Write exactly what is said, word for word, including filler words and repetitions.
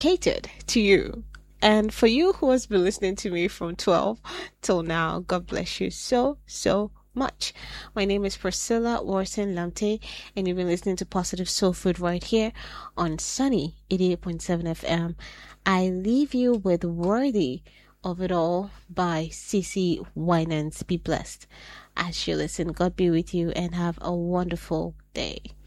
catered to you. And for you who has been listening to me from twelve till now, God bless you so, so much. My name is Priscilla Warson Lamte, and you've been listening to Positive Soul Food right here on Sunny eighty-eight point seven F M. I leave you with Worthy of It All by CeCe Winans. Be blessed as you listen. God be with you and have a wonderful day.